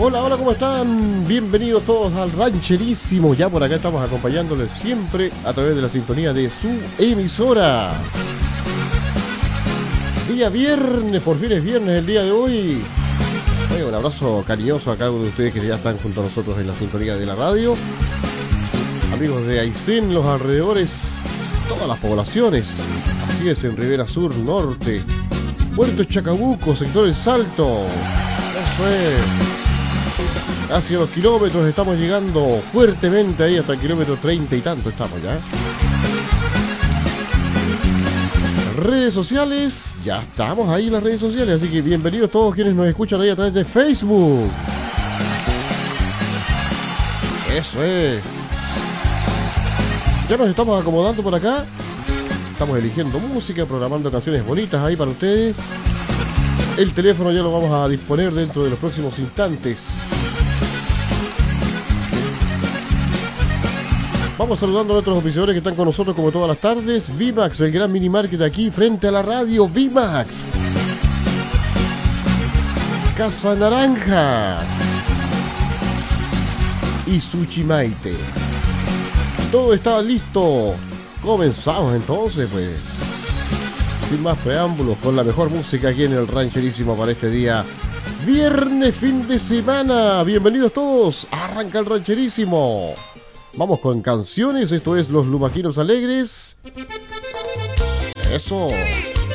Hola, hola, ¿cómo están? Bienvenidos todos al Rancherísimo. Ya por acá estamos acompañándoles siempre a través de la sintonía de su emisora. Día viernes, por fin es viernes el día de hoy. Oye, un abrazo cariñoso a cada uno de ustedes que ya están junto a nosotros en la sintonía de la radio. Amigos de Aysén, los alrededores, todas las poblaciones. Así es, en Rivera Sur, Norte, Puerto Chacabuco, sector El Salto. Eso es. Hacia los kilómetros estamos llegando fuertemente ahí hasta el kilómetro 30 y tanto estamos ya. Redes sociales, ya estamos ahí en las redes sociales, así que bienvenidos todos quienes nos escuchan ahí a través de Facebook. Eso es. Ya nos estamos acomodando por acá. Estamos eligiendo música, programando canciones bonitas ahí para ustedes. El teléfono ya lo vamos a disponer dentro de los próximos instantes. Vamos saludando a nuestros oficiadores que están con nosotros como todas las tardes. VIMAX, el gran mini market aquí frente a la radio. VIMAX. Casa Naranja. Y Suchimaite. Todo está listo. Comenzamos entonces, pues. Sin más preámbulos, con la mejor música aquí en el Rancherísimo para este día. Viernes, fin de semana. Bienvenidos todos. Arranca el Rancherísimo. Vamos con canciones, esto es Los Lumaquinos Alegres. Eso.